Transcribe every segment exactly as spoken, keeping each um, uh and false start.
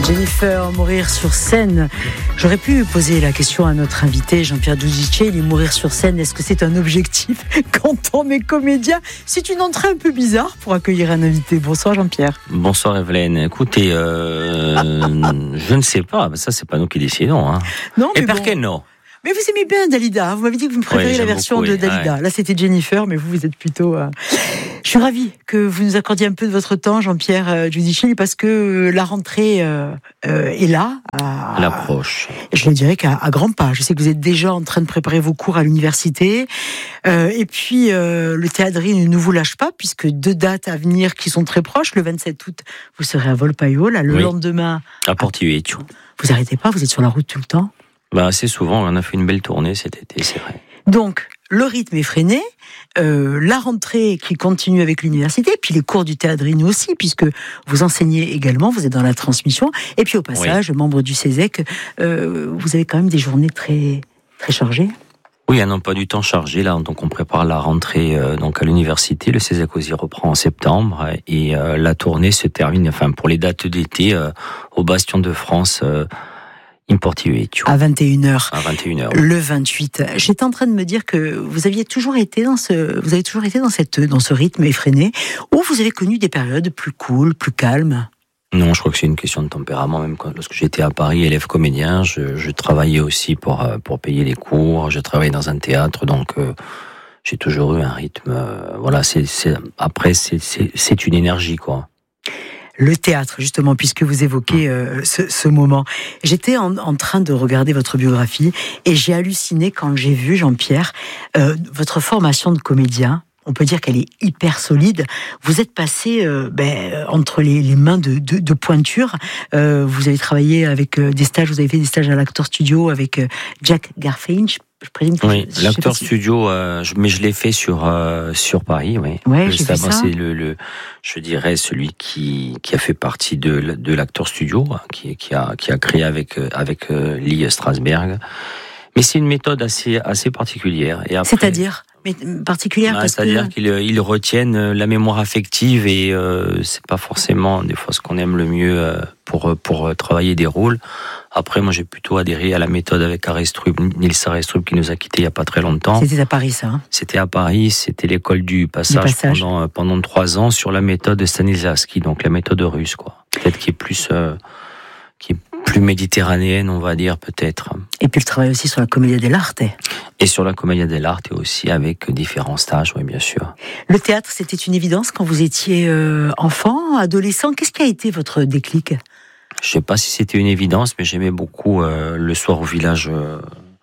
Jennifer, mourir sur scène. J'aurais pu poser la question à notre invité Jean-Pierre Dudichet, il est mourir sur scène, est-ce que c'est un objectif quand on est comédien? C'est une entrée un peu bizarre pour accueillir un invité. Bonsoir Jean-Pierre. Bonsoir Evelyne. Écoutez, euh, je ne sais pas, ça c'est pas nous qui décidons. Hein. Non, mais Et par bon. quel non? Mais vous aimez bien Dalida, vous m'avez dit que vous me préférez Oui, la version beaucoup, de oui. Dalida. Ouais. Là c'était Jennifer, mais vous, vous êtes plutôt... Euh... Je suis ravie que vous nous accordiez un peu de votre temps, Jean-Pierre euh, Dudichet, parce que euh, la rentrée euh, euh, est là. À... Elle approche. Je le dirais qu'à à grands pas. Je sais que vous êtes déjà en train de préparer vos cours à l'université. Euh, et puis, euh, le théâtrie ne vous lâche pas, puisque deux dates à venir qui sont très proches. Le vingt-sept août, vous serez à Volpaïol. Le Oui. lendemain... À Porto-Vecchio. Vous n'arrêtez pas, vous êtes sur la route tout le temps. Bah, assez souvent, on a fait une belle tournée cet été, c'est vrai. Donc, le rythme est freiné, euh, la rentrée qui continue avec l'université, puis les cours du théâtre nous aussi, puisque vous enseignez également, vous êtes dans la transmission, et puis au passage, oui. membre du CESEC, euh, vous avez quand même des journées très, très chargées. Oui, un emploi du temps chargé, là, donc on prépare la rentrée euh, donc à l'université, le CESEC aussi reprend en septembre, et euh, la tournée se termine, enfin pour les dates d'été, euh, au Bastion de France, euh, in Porto-Vecchio. À vingt et une heures. À vingt et une heures. Le vingt-huit. J'étais en train de me dire que vous aviez toujours été dans ce, vous avez toujours été dans cette, dans ce rythme effréné, ou vous avez connu des périodes plus cool, plus calmes? Non, je crois que c'est une question de tempérament. Même quand, lorsque j'étais à Paris, élève comédien, je, je travaillais aussi pour, pour payer les cours. Je travaillais dans un théâtre, donc euh, j'ai toujours eu un rythme. Euh, voilà, c'est, c'est, après, c'est, c'est, c'est une énergie, quoi. Le théâtre, justement, puisque vous évoquez euh, ce, ce moment. J'étais en, en train de regarder votre biographie et j'ai halluciné quand j'ai vu, Jean-Pierre, euh, votre formation de comédien. On peut dire qu'elle est hyper solide. Vous êtes passé euh, ben, entre les, les mains de, de, de pointure. Euh, vous avez travaillé avec euh, des stages, vous avez fait des stages à l'Actor Studio avec euh, Jack Garfinch. Je présume que oui, je, l'Actor si... Studio, euh, je, mais je l'ai fait sur euh, sur Paris, oui. Ouais, le j'ai vu ça. C'est le, le, je dirais celui qui qui a fait partie de de l'Actor Studio, qui qui a qui a créé avec avec euh, Lee Strasberg. Mais c'est une méthode assez assez particulière. Et après, c'est-à-dire mais particulière bah, parce c'est-à-dire que... qu'ils ils retiennent la mémoire affective et euh, c'est pas forcément des fois ce qu'on aime le mieux euh, pour pour travailler des rôles. Après, moi, j'ai plutôt adhéré à la méthode avec Arestrup, Nils Arestrup, qui nous a quittés il y a pas très longtemps. C'était à Paris, ça. Hein. C'était à Paris, c'était l'école du passage, du passage. pendant pendant trois ans sur la méthode de Stanislavski, donc la méthode russe, quoi. Peut-être qui est plus euh, qui est plus méditerranéenne, on va dire, peut-être. Et puis le travail aussi sur la Commedia dell'arte. Et sur la Commedia dell'arte aussi avec différents stages, oui, bien sûr. Le théâtre, c'était une évidence quand vous étiez euh, enfant, adolescent. Qu'est-ce qui a été votre déclic ? Je sais pas si c'était une évidence, mais j'aimais beaucoup euh, le soir au village euh,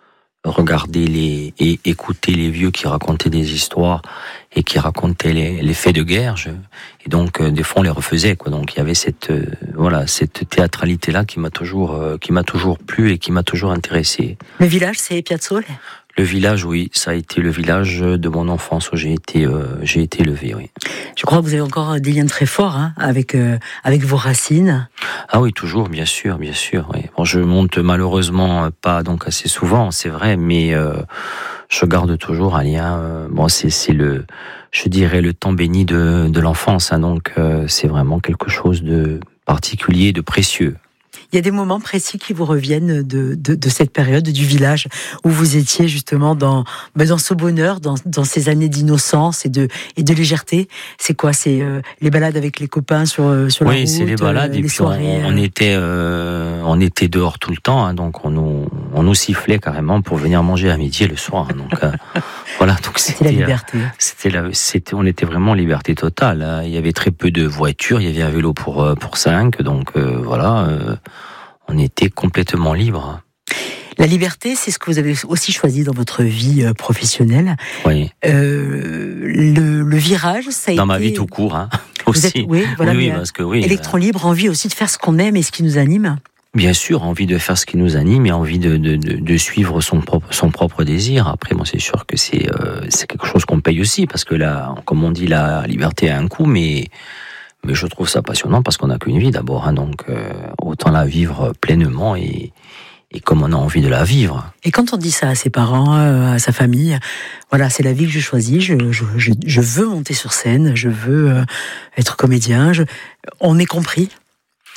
regarder les et écouter les vieux qui racontaient des histoires et qui racontaient les, les faits de guerre. Je, et donc euh, des fois on les refaisait, quoi. Donc il y avait cette euh, voilà cette théâtralité là qui m'a toujours euh, qui m'a toujours plu et qui m'a toujours intéressé. Le village, c'est Piazzole ? Le village, oui, ça a été le village de mon enfance où j'ai été, euh, j'ai été élevé, oui. Je crois que vous avez encore des liens très forts hein, avec euh, avec vos racines. Ah oui, toujours, bien sûr, bien sûr. Oui. Bon, je monte malheureusement pas donc assez souvent, c'est vrai, mais euh, je garde toujours un lien. Euh, bon, c'est c'est le, je dirais le temps béni de de l'enfance, hein, donc euh, c'est vraiment quelque chose de particulier, de précieux. Il y a des moments précis qui vous reviennent de, de, de cette période du village où vous étiez justement dans, dans ce bonheur, dans, dans ces années d'innocence et de, et de légèreté. C'est quoi ? C'est euh, les balades avec les copains sur, sur oui, la route ? Oui, c'est les balades. Euh, et les puis soirées, on, on, était, euh, on était dehors tout le temps, hein, donc on nous, on nous sifflait carrément pour venir manger à midi et le soir. Hein, donc euh, voilà, donc c'était, c'était la liberté. Euh, c'était la, c'était, on était vraiment en liberté totale. Hein. Il y avait très peu de voitures, il y avait un vélo pour pour cinq, donc euh, voilà. Euh, On était complètement libre. La liberté, c'est ce que vous avez aussi choisi dans votre vie professionnelle. Oui. Euh, le, le virage, ça a dans été... ma vie tout court, hein, aussi. Vous êtes, oui, voilà, oui, oui, parce que oui. Électron libre, envie aussi de faire ce qu'on aime et ce qui nous anime. Bien sûr, envie de faire ce qui nous anime et envie de, de, de, de suivre son propre, son propre désir. Après, bon, c'est sûr que c'est, euh, c'est quelque chose qu'on paye aussi, parce que là, comme on dit, la liberté a un coût, mais... Mais je trouve ça passionnant parce qu'on n'a qu'une vie d'abord, hein, donc euh, autant la vivre pleinement et, et comme on a envie de la vivre. Et quand on dit ça à ses parents, à sa famille, voilà, c'est la vie que je choisis, je, je, je, je veux monter sur scène, je veux être comédien, je... on est compris.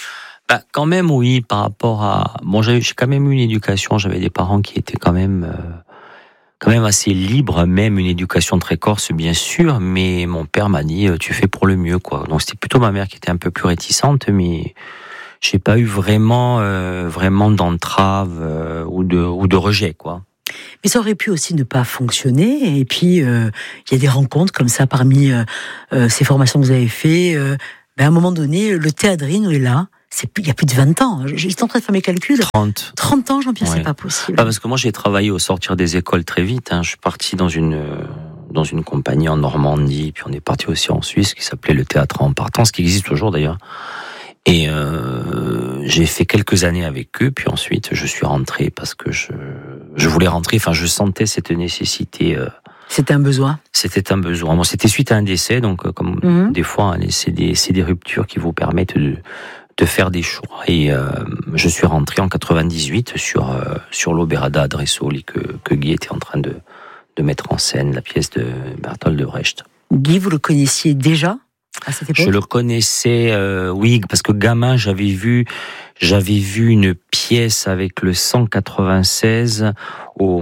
Bah, quand même, oui, par rapport à... Bon, j'ai, j'ai quand même eu une éducation, j'avais des parents qui étaient quand même, euh, quand même assez libres, même une éducation très corse, bien sûr, mais mon père m'a dit, tu fais pour le mieux, quoi. Donc, c'était plutôt ma mère qui était un peu plus réticente, mais j'ai pas eu vraiment, euh, vraiment d'entrave euh, ou de, ou de rejet, quoi. Mais ça aurait pu aussi ne pas fonctionner. Et puis, euh, il y a des rencontres comme ça parmi euh, euh, ces formations que vous avez faites. Euh, ben à un moment donné, le Théâdrino est là. C'est plus, il y a plus de vingt ans. J'étais en train de faire mes calculs. trente. trente ans, Jean-Pierre, ouais. C'est pas possible. Ah, parce que moi, j'ai travaillé au sortir des écoles très vite. Hein. Je suis parti dans une, dans une compagnie en Normandie, puis on est parti aussi en Suisse, qui s'appelait le Théâtre en Partance, qui existe toujours d'ailleurs. Et euh, j'ai fait quelques années avec eux, puis ensuite je suis rentré parce que je, je voulais rentrer. Enfin, je sentais cette nécessité. Euh, c'était un besoin. C'était un besoin. Bon, c'était suite à un décès, donc euh, comme mmh. des fois, hein, c'est des, c'est des ruptures qui vous permettent de, de faire des choix. Et euh, je suis rentré en quatre-vingt-dix-huit sur euh, sur l'Oberada Adressoli que que Guy était en train de de mettre en scène, la pièce de Bertolt Brecht. Guy, vous le connaissiez déjà? À cette époque ? Je le connaissais, euh, oui, parce que gamin, j'avais vu, j'avais vu une pièce avec le cent quatre-vingt-seize au,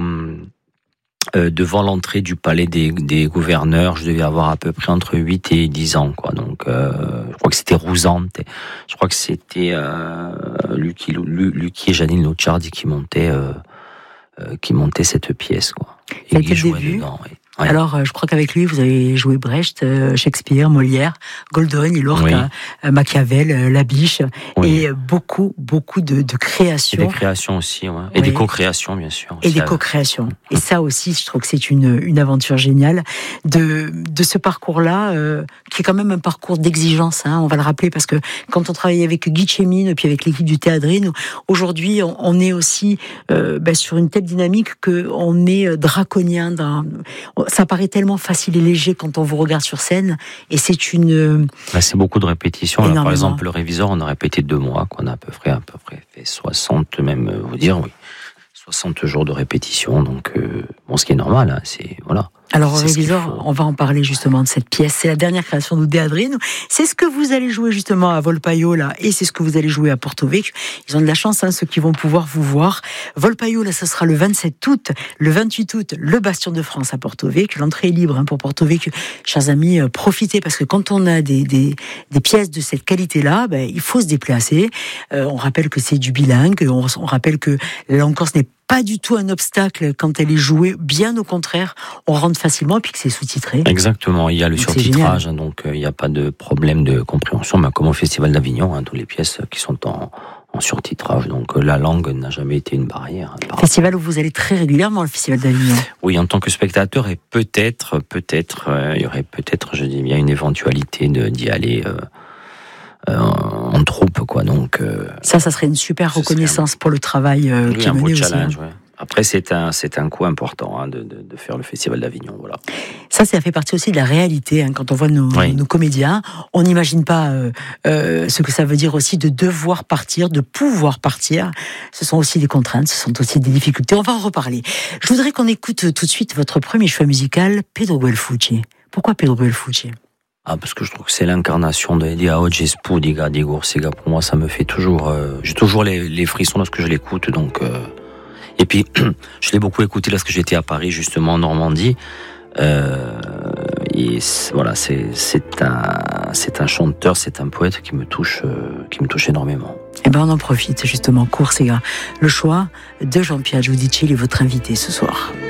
euh, devant l'entrée du palais des, des gouverneurs. Je devais avoir à peu près entre huit et dix ans, quoi. Donc, euh, je crois que c'était Rousante. Je crois que c'était euh, Lucky, Lucky et Janine Locciardi qui montaient, euh, euh, qui montaient cette pièce, quoi. Et qui jouait dedans, oui. Ouais. Alors, je crois qu'avec lui, vous avez joué Brecht, Shakespeare, Molière, Goldoni, Lorca, oui. Machiavel, Labiche, oui. Et beaucoup, beaucoup de, de créations. Et des créations aussi, ouais. Et oui. Des co-créations, bien sûr. Et des co-créations. Et ça aussi, je trouve que c'est une, une aventure géniale de, de ce parcours-là, euh, qui est quand même un parcours d'exigence, hein, on va le rappeler, parce que quand on travaille avec Guy Chémine, puis avec l'équipe du Théâdrino, aujourd'hui, on, on est aussi euh, ben, sur une telle dynamique qu'on est draconien dans... Ça paraît tellement facile et léger quand on vous regarde sur scène, et c'est une... Là, c'est beaucoup de répétitions. Là, par exemple, le réviseur, on a répété deux mois, qu'on a à peu près, à peu près fait soixante, même, vous dire, oui, soixante jours de répétition. Donc, euh, bon, ce qui est normal, hein, c'est, voilà. Alors, réviseur, on va en parler justement de cette pièce. C'est la dernière création de Théâdrino. C'est ce que vous allez jouer justement à Volpaio, là, et c'est ce que vous allez jouer à Porto Vecchio. Ils ont de la chance, hein, ceux qui vont pouvoir vous voir. Volpaio, là, ce sera le vingt-sept août. Le vingt-huit août, le Bastion de France à Porto Vecchio. L'entrée est libre, hein, pour Porto Vecchio. Chers amis, euh, profitez, parce que quand on a des, des, des pièces de cette qualité-là, ben, il faut se déplacer. Euh, on rappelle que c'est du bilingue. On, on rappelle que la langue corse n'est pas du tout un obstacle quand elle est jouée, bien au contraire, on rentre facilement, et puis que c'est sous-titré. Exactement, il y a le donc surtitrage, hein, donc euh, il n'y a pas de problème de compréhension, mais comme au Festival d'Avignon, hein, toutes les pièces qui sont en, en surtitrage, donc euh, la langue n'a jamais été une barrière. Hein, Festival où vous allez très régulièrement, le Festival d'Avignon. Oui, en tant que spectateur, et peut-être, peut-être, euh, il y aurait peut-être, je dis bien, une éventualité de, d'y aller... Euh, Euh, en troupe, quoi. Donc euh, ça, ça serait une super reconnaissance un... pour le travail euh, oui, qui est un mené beau challenge, aussi. Ouais. Après, c'est un, c'est un coup important, hein, de, de, de faire le Festival d'Avignon, voilà. Ça, ça fait partie aussi de la réalité, hein, quand on voit nos, oui. nos comédiens, on n'imagine pas euh, euh, ce que ça veut dire aussi de devoir partir, de pouvoir partir. Ce sont aussi des contraintes, ce sont aussi des difficultés. On va en reparler. Je voudrais qu'on écoute tout de suite votre premier choix musical, Pedro Guelfucci. Pourquoi Pedro Guelfucci ? Ah, parce que je trouve que c'est l'incarnation de Di Oggi Spudiga, di Gorsega. Pour moi, ça me fait toujours, euh, j'ai toujours les, les frissons lorsque je l'écoute, donc, euh, et puis, je l'ai beaucoup écouté lorsque j'étais à Paris, justement, en Normandie, euh, et voilà, c'est, c'est un, c'est un chanteur, c'est un poète qui me touche, euh, qui me touche énormément. Eh ben, on en profite, justement, Gorsega. Le choix de Jean-Pierre Giudicelli est votre invité ce soir.